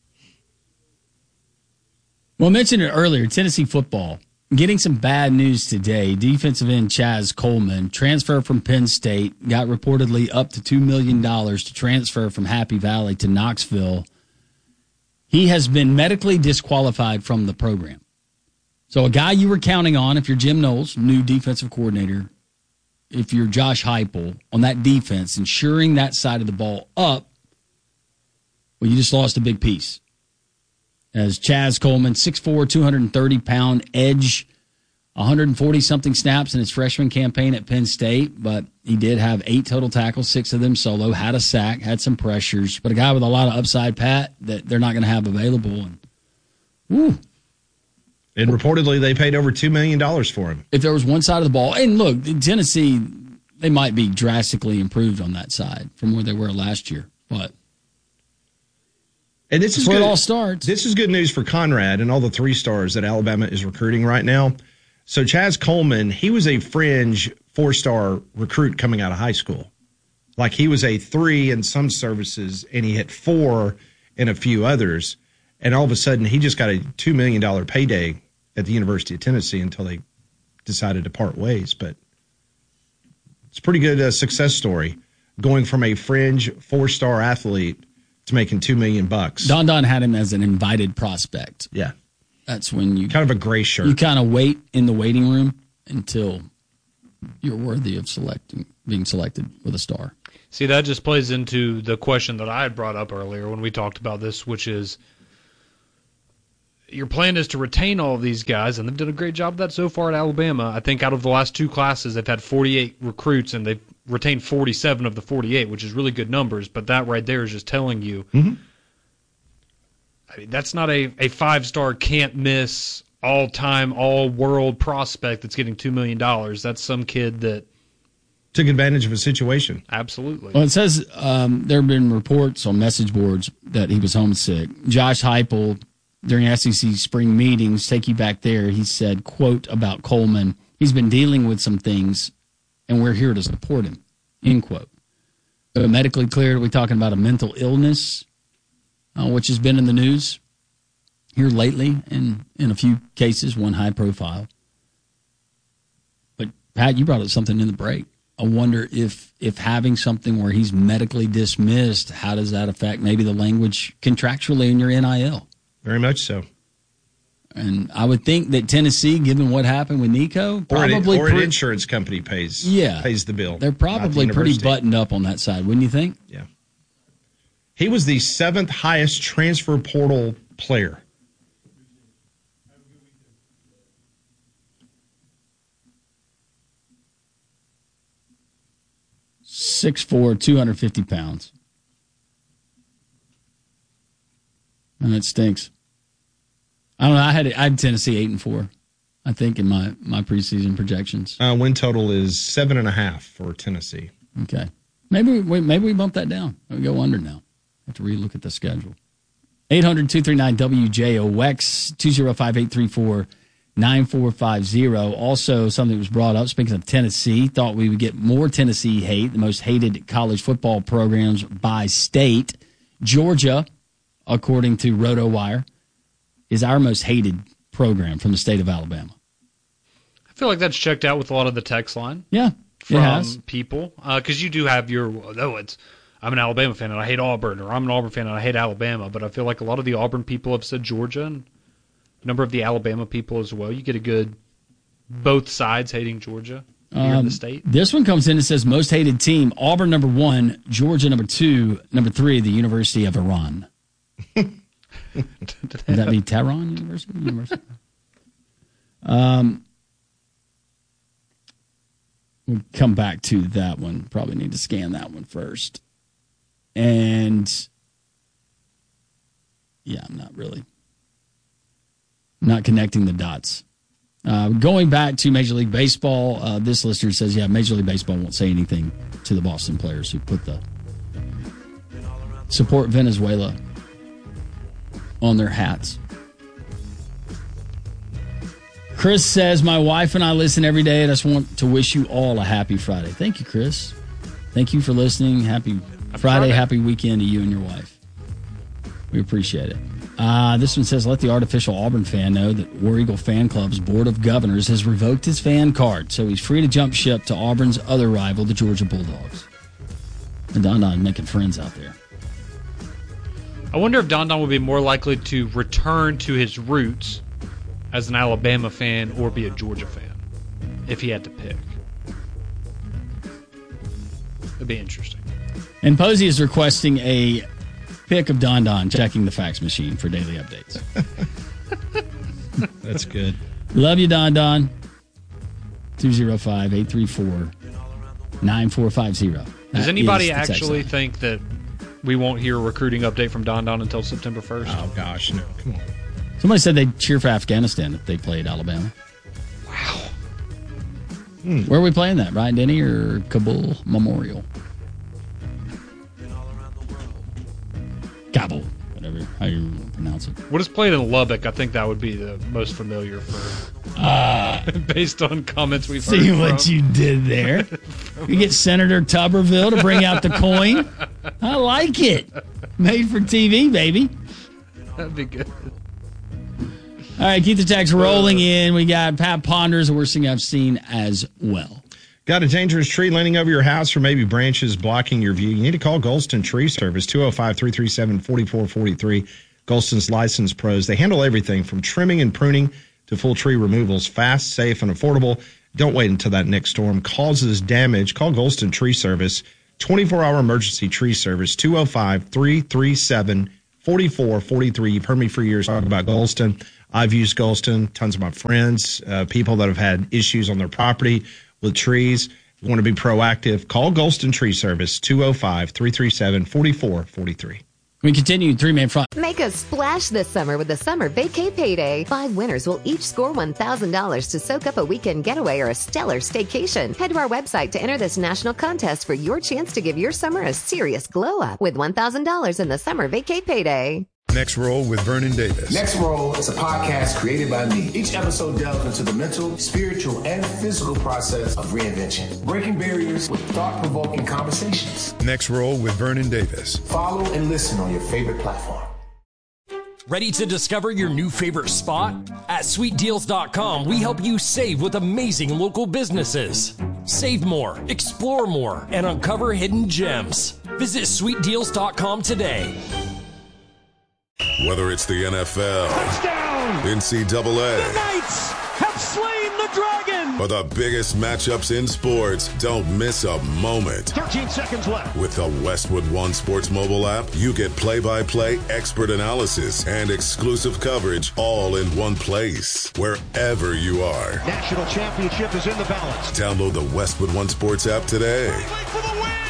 Well, I mentioned it earlier, Tennessee football. Getting some bad news today. Defensive end Chaz Coleman, transfer from Penn State, got reportedly up to $2 million to transfer from Happy Valley to Knoxville. He has been medically disqualified from the program. So a guy you were counting on, if you're Jim Knowles, new defensive coordinator, if you're Josh Heupel on that defense, ensuring that side of the ball up, well, you just lost a big piece. As Chaz Coleman, 6'4", 230-pound edge, 140-something snaps in his freshman campaign at Penn State, but he did have 8 total tackles, 6 of them solo, had a sack, had some pressures, but a guy with a lot of upside, Pat, that they're not going to have available. And reportedly, they paid over $2 million for him. If there was one side of the ball, and look, Tennessee, they might be drastically improved on that side from where they were last year, but and this is where good. It all starts. This is good news for Conrad and all the 3 stars that Alabama is recruiting right now. So Chaz Coleman, he was a fringe 4-star recruit coming out of high school. Like he was a 3 in some services, and he hit 4 in a few others. And all of a sudden, he just got a $2 million payday at the University of Tennessee until they decided to part ways. But it's a pretty good success story, going from a fringe 4-star athlete to making $2 million. Don had him as an invited prospect. Yeah. That's when you kind of a gray shirt. You kind of wait in the waiting room until you're worthy of being selected with a star. See, that just plays into the question that I had brought up earlier when we talked about this, which is your plan is to retain all of these guys, and they've done a great job of that so far at Alabama. I think out of the last 2 classes, they've had 48 recruits, and they've retained 47 of the 48, which is really good numbers, but that right there is just telling you I mean, that's not a 5-star can't-miss, all-time, all-world prospect that's getting $2 million. That's some kid that took advantage of a situation. Absolutely. Well, it says there have been reports on message boards that he was homesick. Josh Heupel, during SEC spring meetings, take you back there, he said, quote, about Coleman, he's been dealing with some things, and we're here to support him, end quote. Medically cleared, are we talking about a mental illness, which has been in the news here lately, and in a few cases, one high profile. But, Pat, you brought up something in the break. I wonder if having something where he's medically dismissed, how does that affect maybe the language contractually in your NIL? Very much so. And I would think that Tennessee, given what happened with Nico, probably or an insurance company pays the bill. They're probably pretty buttoned up on that side, wouldn't you think? Yeah. He was the 7th highest transfer portal player. .6'4", 250 pounds. And it stinks. I don't know. I had Tennessee 8-4, I think, in my preseason projections. Win total is 7.5 for Tennessee. Okay. Maybe we bump that down. We go under now. Have to relook at the schedule. 800-239-WJOX, 205-834-9450. Also, something that was brought up, speaking of Tennessee, thought we would get more Tennessee hate, the most hated college football programs by state. Georgia, according to RotoWire, is our most hated program from the state of Alabama. I feel like that's checked out with a lot of the text line. Yeah, from people. Because you do have your, I'm an Alabama fan and I hate Auburn, or I'm an Auburn fan and I hate Alabama. But I feel like a lot of the Auburn people have said Georgia, and a number of the Alabama people as well. You get a good both sides hating Georgia here in the state. This one comes in and says most hated team, Auburn number 1, Georgia number 2, number 3, the University of Iran. Would that be Tehran University? We'll come back to that one. Probably need to scan that one first. And yeah, I'm not connecting the dots. Going back to Major League Baseball, this listener says, Major League Baseball won't say anything to the Boston players who put the support Venezuela on their hats. Chris says, my wife and I listen every day, and I just want to wish you all a happy Friday. Thank you, Chris. Thank you for listening. Happy Friday, happy weekend to you and your wife. We appreciate it. This one says, let the artificial Auburn fan know that War Eagle Fan Club's Board of Governors has revoked his fan card, so he's free to jump ship to Auburn's other rival, the Georgia Bulldogs. And Don making friends out there. I wonder if Don would be more likely to return to his roots as an Alabama fan or be a Georgia fan if he had to pick. It'd be interesting. And Posey is requesting a pic of Don checking the fax machine for daily updates. That's good. Love you, Don. 205-834-9450. Does anybody actually think that we won't hear a recruiting update from Don until September 1st? Oh, gosh, no. Come on. Somebody said they'd cheer for Afghanistan if they played Alabama. Wow. Where are we playing that? Ryan Denny or Kabul Memorial? Kabul, whatever, how you pronounce it. What is played in Lubbock? I think that would be the most familiar for based on comments we've heard. See what you did there. We get Senator Tuberville to bring out the coin. I like it. Made for TV, baby. That'd be good. All right, keep the text rolling in. We got Pat Ponders, the worst thing I've seen as well. Got a dangerous tree leaning over your house or maybe branches blocking your view? You need to call Golston Tree Service, 205-337-4443. Golston's licensed pros. They handle everything from trimming and pruning to full tree removals. Fast, safe, and affordable. Don't wait until that next storm causes damage. Call Golston Tree Service, 24-hour emergency tree service, 205-337-4443. You've heard me for years talk about Golston. I've used Golston. Tons of my friends, people that have had issues on their property with trees. You want to be proactive, call Golston Tree Service, 205-337-4443. We continue three-man front. Make a splash this summer with the Summer Vacay Payday. 5 winners will each score $1,000 to soak up a weekend getaway or a stellar staycation. Head to our website to enter this national contest for your chance to give your summer a serious glow-up with $1,000 in the Summer Vacay Payday. Next Roll with Vernon Davis. Next Roll is a podcast created by me. Each episode delves into the mental, spiritual, and physical process of reinvention, breaking barriers with thought-provoking conversations. Next Roll with Vernon Davis. Follow and listen on your favorite platform. Ready to discover your new favorite spot? At SweetDeals.com, we help you save with amazing local businesses. Save more, explore more, and uncover hidden gems. Visit SweetDeals.com today. Whether it's the NFL, touchdown, NCAA, the Knights have slain the dragon, or the biggest matchups in sports, don't miss a moment. 13 seconds left. With the Westwood One Sports mobile app, you get play-by-play expert analysis and exclusive coverage all in one place, wherever you are. National championship is in the balance. Download the Westwood One Sports app today. For the win!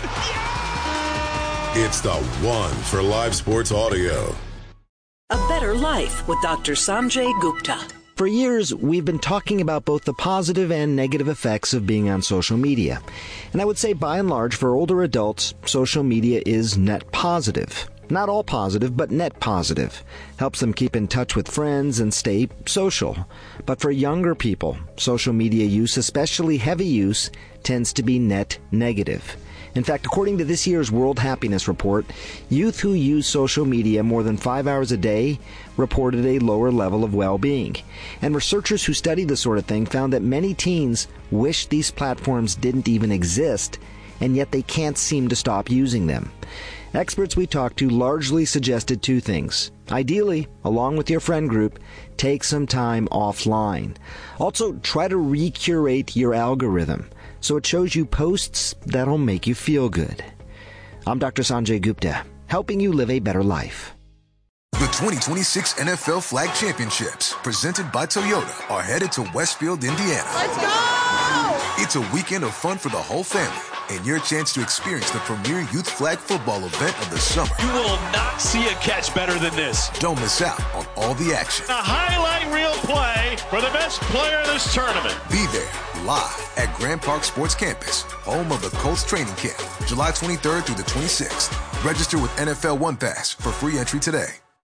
Yeah! It's the one for live sports audio. A Better Life with Dr. Sanjay Gupta. For years, we've been talking about both the positive and negative effects of being on social media. And I would say, by and large, for older adults, social media is net positive. Not all positive, but net positive. Helps them keep in touch with friends and stay social. But for younger people, social media use, especially heavy use, tends to be net negative. In fact, according to this year's World Happiness Report, youth who use social media more than 5 hours a day reported a lower level of well-being. And researchers who study this sort of thing found that many teens wish these platforms didn't even exist, and yet they can't seem to stop using them. Experts we talked to largely suggested two things. Ideally, along with your friend group, take some time offline. Also, try to recurate your algorithm so it shows you posts that'll make you feel good. I'm Dr. Sanjay Gupta, helping you live a better life. The 2026 NFL Flag Championships, presented by Toyota, are headed to Westfield, Indiana. Let's go! It's a weekend of fun for the whole family and your chance to experience the premier youth flag football event of the summer. You will not see a catch better than this. Don't miss out on all the action. A highlight reel play for the best player in this tournament. Be there live at Grand Park Sports Campus, home of the Colts training camp, July 23rd through the 26th. Register with NFL One Pass for free entry today.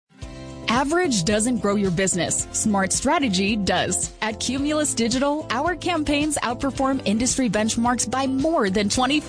Average doesn't grow your business. Smart strategy does. At Cumulus Digital, our campaigns outperform industry benchmarks by more than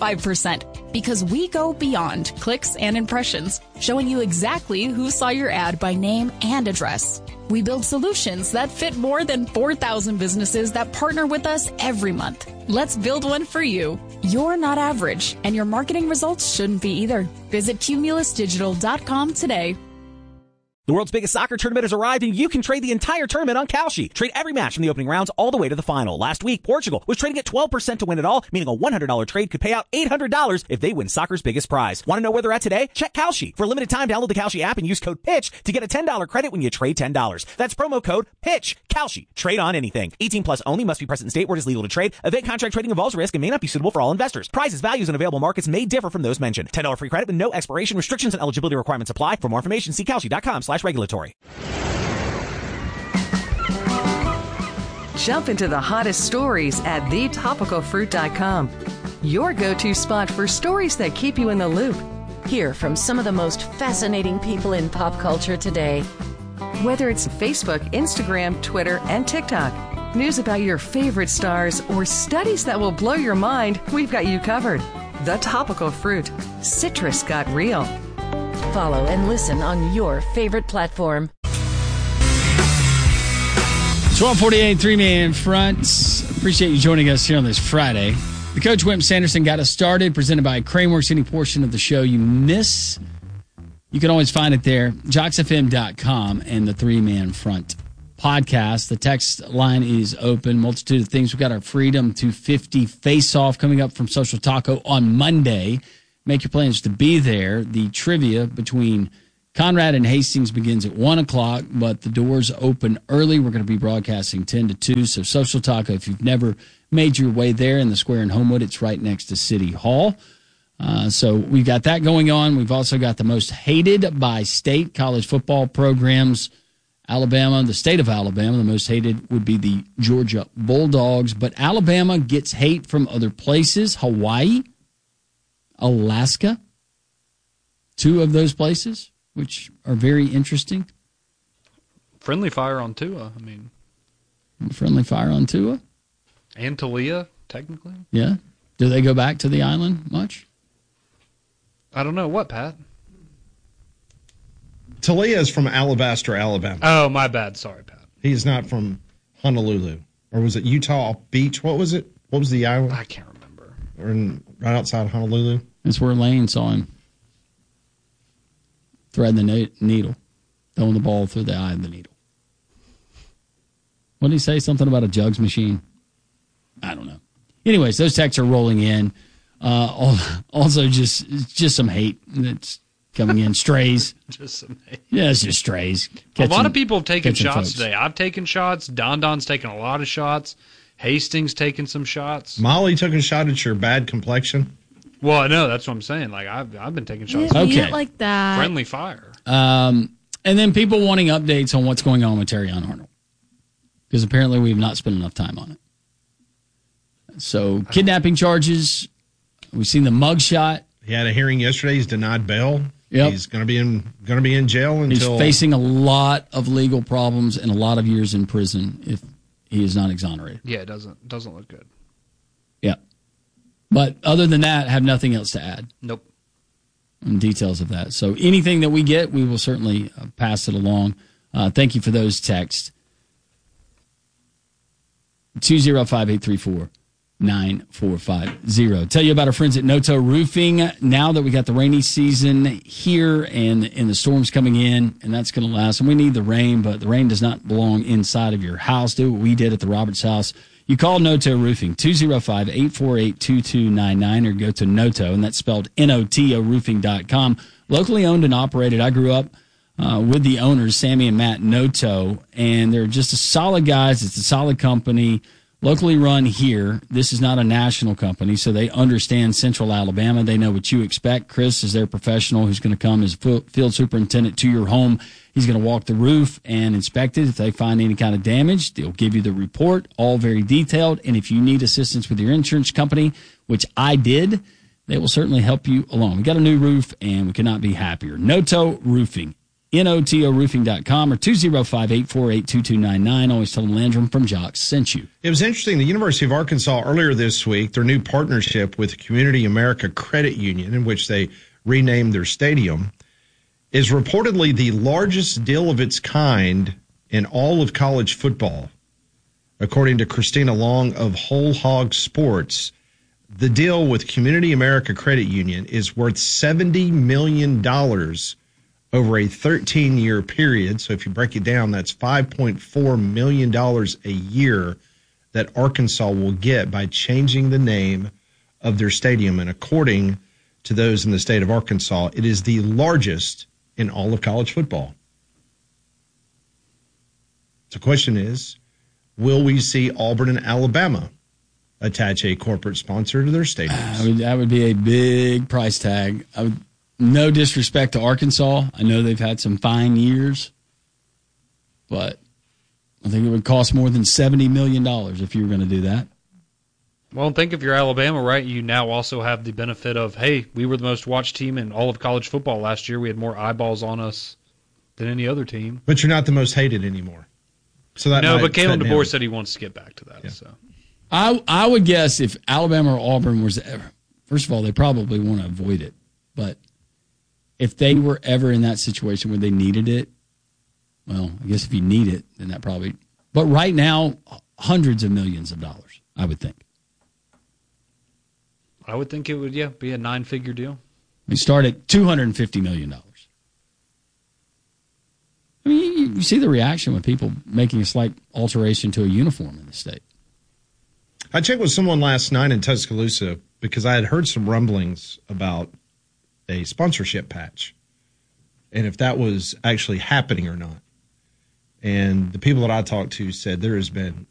25% because we go beyond clicks and impressions, showing you exactly who saw your ad by name and address. We build solutions that fit more than 4,000 businesses that partner with us every month. Let's build one for you. You're not average, and your marketing results shouldn't be either. Visit cumulusdigital.com today. The world's biggest soccer tournament has arrived, and you can trade the entire tournament on Kalshi. Trade every match from the opening rounds all the way to the final. Last week, Portugal was trading at 12% to win it all, meaning a $100 trade could pay out $800 if they win soccer's biggest prize. Want to know where they're at today? Check Kalshi. For a limited time, download the Kalshi app and use code PITCH to get a $10 credit when you trade $10. That's promo code PITCH. Kalshi. Trade on anything. 18 plus only. Must be present in state where it is legal to trade. Event contract trading involves risk and may not be suitable for all investors. Prices, values, and available markets may differ from those mentioned. $10 free credit with no expiration. Restrictions and eligibility requirements apply. For more information, see Kalshi.com/regulatory. Jump into the hottest stories at thetopicalfruit.com. Your go-to spot for stories that keep you in the loop. Hear from some of the most fascinating people in pop culture today. Whether it's Facebook, Instagram, Twitter, and TikTok, news about your favorite stars, or studies that will blow your mind, we've got you covered. The Topical Fruit. Citrus got real. Follow and listen on your favorite platform. 1248, three-man fronts. Appreciate you joining us here on this Friday. The Coach Wimp Sanderson got us started, presented by Craneworks. Any portion of the show you miss, you can always find it there, jocksfm.com and the three-man front podcast. The text line is open. Multitude of things. We've got our Freedom 250 face-off coming up from Social Taco on Monday. Make your plans to be there. The trivia between Conrad and Hastings begins at 1 o'clock, but the doors open early. We're going to be broadcasting 10 to 2. So Social Taco, if you've never made your way there in the square in Homewood, it's right next to City Hall. So we've got that going on. We've also got the most hated by state college football programs. Alabama, the state of Alabama, the most hated would be the Georgia Bulldogs. But Alabama gets hate from other places. Hawaii, Alaska, 2 of those places, which are very interesting. Friendly fire on Tua, Friendly fire on Tua? And Talia, technically. Yeah. Do they go back to the island much? I don't know. What, Pat? Talia is from Alabaster, Alabama. Oh, my bad. Sorry, Pat. He's not from Honolulu. Or was it Utah Beach? What was it? What was the island? I can't remember. Or right outside Honolulu? That's where Lane saw him threading the needle, throwing the ball through the eye of the needle. What did he say? Something about a jugs machine? I don't know. Anyways, those texts are rolling in. Also, just some hate that's coming in. Strays. Just some hate. Yeah, it's just strays. A lot of people have taken shots today. I've taken shots. Don's taken a lot of shots. Hastings taking some shots. Molly took a shot at your bad complexion. Well, I know. That's what I'm saying. Like, I've been taking shots. Okay. Like that. Friendly fire. And then people wanting updates on what's going on with Terrion Arnold. Because apparently we have not spent enough time on it. So, kidnapping charges. We've seen the mugshot. He had a hearing yesterday. He's denied bail. Yep. He's going to be in jail until he's facing a lot of legal problems and a lot of years in prison if he is not exonerated. Yeah, it doesn't look good. Yeah. But other than that, I have nothing else to add. Nope. On details of that. So anything that we get, we will certainly pass it along. Thank you for those texts. 205-834-9450. Tell you about our friends at Noto Roofing. Now that we got the rainy season here and the storms coming in, and that's going to last. And we need the rain, but the rain does not belong inside of your house. Do what we did at the Roberts house. You call Noto Roofing, 205-848-2299, or go to Noto, and that's spelled Noto roofing.com. Locally owned and operated. I grew up with the owners, Sammy and Matt Noto, and they're just a solid guys. It's a solid company, locally run here. This is not a national company, so they understand Central Alabama. They know what you expect. Chris is their professional who's going to come as field superintendent to your home. He's going to walk the roof and inspect it. If they find any kind of damage, they'll give you the report, all very detailed. And if you need assistance with your insurance company, which I did, they will certainly help you along. We got a new roof, and we could not be happier. Noto Roofing, NOTOroofing.com, or 205-848-2299. Always tell them Landrum from Jocks sent you. It was interesting. The University of Arkansas earlier this week, their new partnership with Community America Credit Union, in which they renamed their stadium, is reportedly the largest deal of its kind in all of college football. According to Christina Long of Whole Hog Sports, the deal with Community America Credit Union is worth $70 million over a 13-year period. So if you break it down, that's $5.4 million a year that Arkansas will get by changing the name of their stadium. And according to those in the state of Arkansas, it is the largest in all of college football. The question is, will we see Auburn and Alabama attach a corporate sponsor to their stadiums? That would be a big price tag. No disrespect to Arkansas. I know they've had some fine years, but I think it would cost more than $70 million if you were going to do that. Well, think if you're Alabama, right, you now also have the benefit of, hey, we were the most watched team in all of college football last year. We had more eyeballs on us than any other team. But you're not the most hated anymore. So that no, but Kalen DeBoer said he wants to get back to that. Yeah. So I would guess if Alabama or Auburn was ever, first of all, they probably want to avoid it. But if they were ever in that situation where they needed it, well, I guess if you need it, then that probably. But right now, hundreds of millions of dollars, I would think. I would think it would, be a 9-figure deal. We start at $250 million. I mean, you see the reaction with people making a slight alteration to a uniform in the state. I checked with someone last night in Tuscaloosa because I had heard some rumblings about a sponsorship patch and if that was actually happening or not. And the people that I talked to said there has been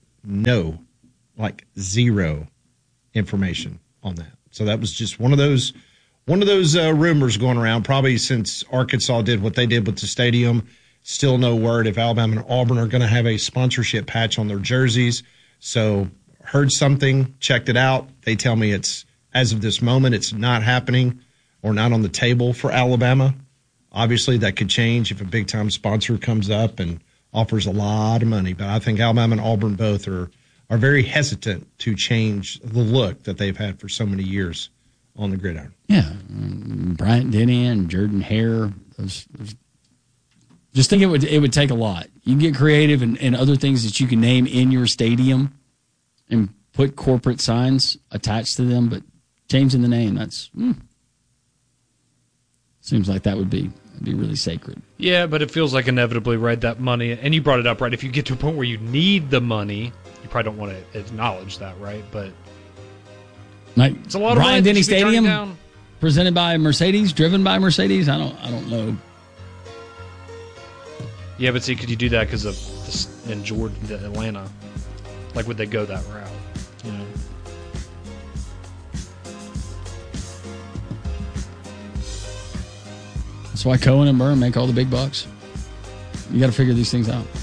zero information on that. So that was just one of those rumors going around, probably since Arkansas did what they did with the stadium. Still no word if Alabama and Auburn are going to have a sponsorship patch on their jerseys. So heard something, checked it out. They tell me it's, as of this moment, it's not happening or not on the table for Alabama. Obviously, that could change if a big-time sponsor comes up and offers a lot of money. But I think Alabama and Auburn both are very hesitant to change the look that they've had for so many years on the gridiron. Yeah. Bryant Denny and Jordan Hare. Just think it would take a lot. You can get creative and other things that you can name in your stadium and put corporate signs attached to them, but changing the name, that's seems like that would be really sacred. Yeah, but it feels like inevitably, right, that money, and you brought it up, right, if you get to a point where you need the money, you probably don't want to acknowledge that, right? But it's a lot of Bryant money Denny Stadium, presented by Mercedes, driven by Mercedes. I don't know. Yeah, but see, could you do that because of this in Jordan, Atlanta? Like, would they go that route? You know. That's why Cohen and Byrne make all the big bucks. You got to figure these things out.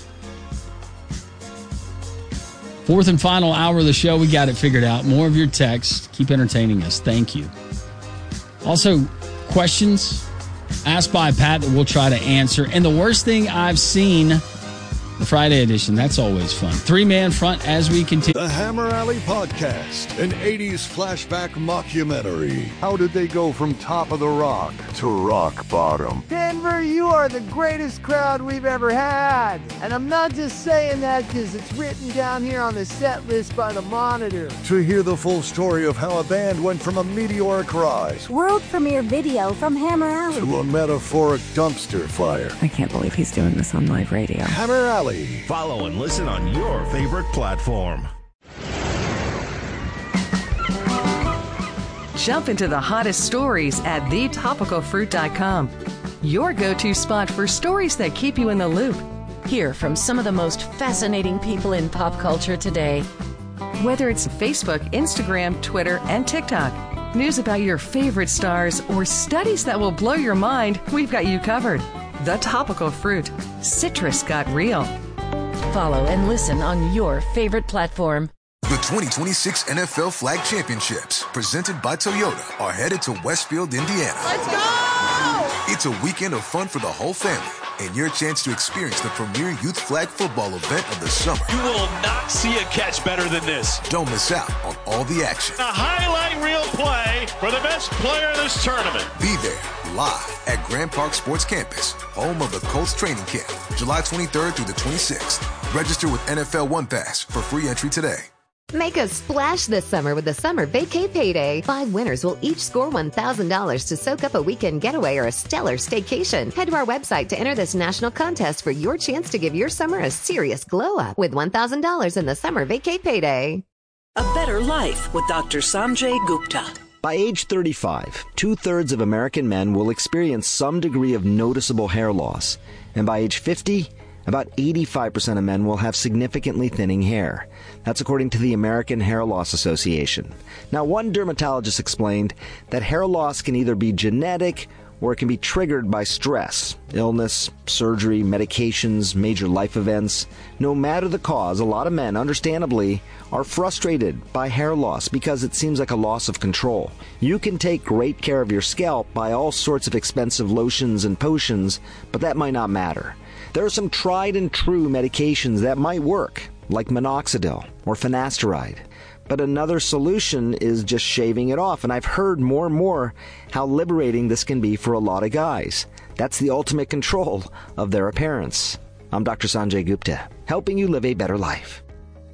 Fourth and final hour of the show. We got it figured out. More of your texts. Keep entertaining us. Thank you. Also, questions asked by Pat that we'll try to answer. And the worst thing I've seen, the Friday edition, that's always fun. Three-man front as we continue. The Hammer Alley Podcast, an 80s flashback mockumentary. How did they go from top of the rock to rock bottom? Denver, you are the greatest crowd we've ever had. And I'm not just saying that because it's written down here on the set list by the Monitor. To hear the full story of how a band went from a meteoric rise world premiere video from Hammer Alley to a metaphoric dumpster fire. I can't believe he's doing this on live radio. Hammer Alley. Follow and listen on your favorite platform. Jump into the hottest stories at thetopicalfruit.com. Your go-to spot for stories that keep you in the loop. Hear from some of the most fascinating people in pop culture today. Whether it's Facebook, Instagram, Twitter, and TikTok, news about your favorite stars, or studies that will blow your mind, we've got you covered. The Topical Fruit. Citrus got real. Follow and listen on your favorite platform. The 2026 NFL Flag Championships, presented by Toyota, are headed to Westfield, Indiana. Let's go! It's a weekend of fun for the whole family and your chance to experience the premier youth flag football event of the summer. You will not see a catch better than this. Don't miss out on all the action. A highlight reel play for the best player in this tournament. Be there live at Grand Park Sports Campus, home of the Colts training camp, July 23rd through the 26th. Register with NFL One Pass for free entry today. Make a splash this summer with the Summer Vacay Payday. 5 winners will each score $1,000 to soak up a weekend getaway or a stellar staycation. Head to our website to enter this national contest for your chance to give your summer a serious glow up with $1,000 in the Summer Vacay Payday. A Better Life with Dr. Sanjay Gupta. By age 35, 2/3 of American men will experience some degree of noticeable hair loss. And by age 50, about 85% of men will have significantly thinning hair. That's according to the American Hair Loss Association. Now, one dermatologist explained that hair loss can either be genetic or it can be triggered by stress, illness, surgery, medications, major life events. No matter the cause, a lot of men, understandably, are frustrated by hair loss because it seems like a loss of control. You can take great care of your scalp by all sorts of expensive lotions and potions, but that might not matter. There are some tried and true medications that might work, like minoxidil or finasteride. But another solution is just shaving it off, and I've heard more and more how liberating this can be for a lot of guys. That's the ultimate control of their appearance. I'm Dr. Sanjay Gupta, helping you live a better life.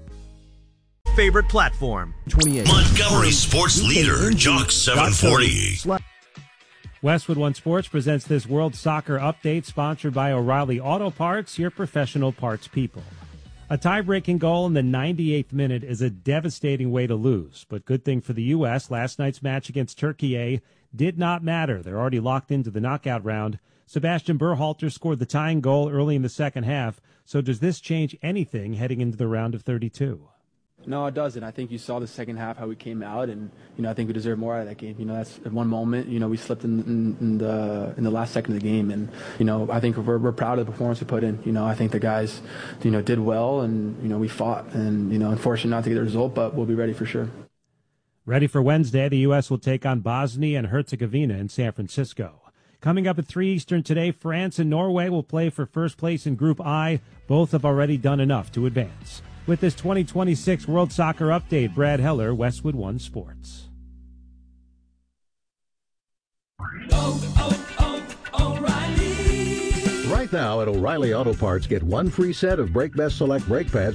Favorite platform. 28. Montgomery sports leader, Jock 740. Westwood One Sports presents this World Soccer Update, sponsored by O'Reilly Auto Parts, your professional parts people. A tie-breaking goal in the 98th minute is a devastating way to lose, but good thing for the U.S., last night's match against Turkey did not matter. They're already locked into the knockout round. Sebastian Berhalter scored the tying goal early in the second half, so does this change anything heading into the round of 32? No, it doesn't. I think you saw the second half how we came out, and I think we deserve more out of that game. That's at one moment. We slipped in the last second of the game, and I think we're proud of the performance we put in. I think the guys, did well, and we fought, and unfortunately not to get the result, but we'll be ready for sure. Ready for Wednesday, the U.S. will take on Bosnia and Herzegovina in San Francisco. Coming up at 3 Eastern today, France and Norway will play for first place in Group I. Both have already done enough to advance. With this 2026 World Soccer Update, Brad Heller, Westwood One Sports. Right now at O'Reilly Auto Parts, get one free set of Brake Best Select brake pads